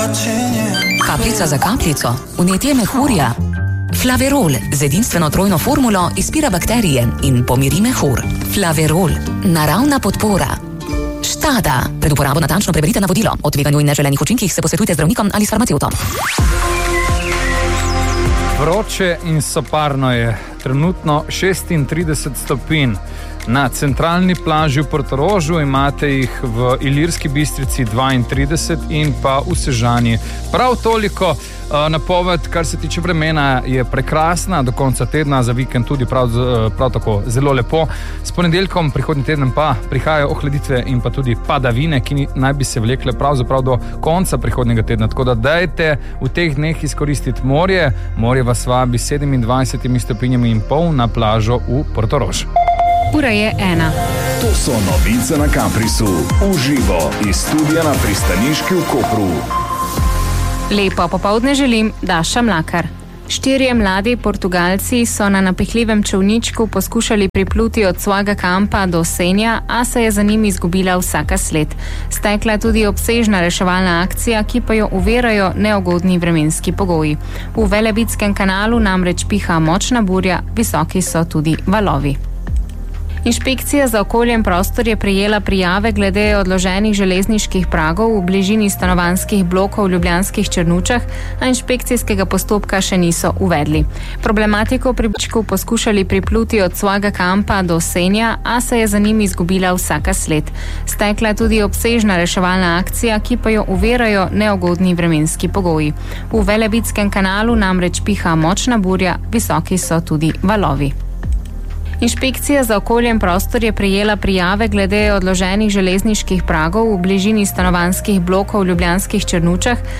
Kapljica za kapljico, vnetje mehurja. Flaverol z edinstveno trojno formulo izpira bakterije in pomiri mehur. Flaverol, naravna podpora. Štada. Pred uporabo natančno preberite navodilo. O tveganju in neželenih učinkih se posvetujte z zdravnikom ali s farmacevtom. Vroče in soparno je. Trenutno 36 stopinj. Na centralni plaži v Portorožu imate jih v Ilirski Bistrici 32 in pa v Sežani prav toliko. Napoved, kar se tiče vremena, je prekrasna, do konca tedna, za vikend tudi prav tako zelo lepo. S ponedeljkom prihodnji teden pa prihajajo ohladitve in pa tudi padavine, ki naj bi se vlekle pravzaprav do konca prihodnjega tedna. Tako da dajte v teh dneh izkoristiti morje. Morje vas vabi 27 stopinjami in pol na plažo v Portorož. Ura je 1. To so novice na Kamprisu. Uživo iz studia na Pristaniški v Kopru. Lepo popoldne želim, Daša Mlakar. 4 mladi Portugalci so na napihljivem čolničku poskušali pripluti od svojega kampa do Senja, a se je za njimi izgubila vsaka sled. Stekla je tudi obsežna reševalna akcija, ki pa jo ovirajo neugodni vremenski pogoji. V Velebitskem kanalu namreč piha močna burja, visoki so tudi valovi. Inšpekcija za okolje in prostor je prejela prijave glede odloženih železniških pragov v bližini stanovanjskih blokov v ljubljanskih Črnučah, a inšpekcijskega postopka še niso uvedli. Problematiko približku poskušali pripluti od svojega kampa do Senja, a se je za njimi izgubila vsaka sled. Stekla je tudi obsežna reševalna akcija, ki pa jo ovirajo neugodni vremenski pogoji. V Velebitskem kanalu namreč piha močna burja, visoki so tudi valovi. Inšpekcija za okolje in prostor je prejela prijave glede odloženih železniških pragov v bližini stanovanjskih blokov v ljubljanskih Črnučah,